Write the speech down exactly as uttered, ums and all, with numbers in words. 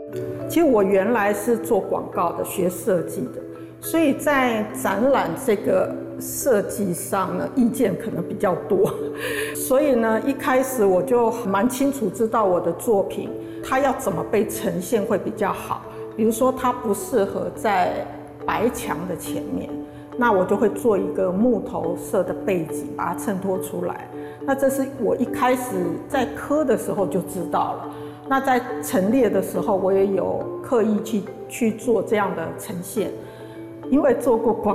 其实我原来是做广告的，学设计的，所以在展览这个设计上呢，意见可能比较多。所以呢，一开始我就蛮清楚知道我的作品它要怎么被呈现会比较好。比如说，它不适合在白墙的前面，那我就会做一个木头色的背景，把它衬托出来。那这是我一开始在刻的时候就知道了。那在陈列的时候，我也有刻意去去做这样的呈现，因为做过广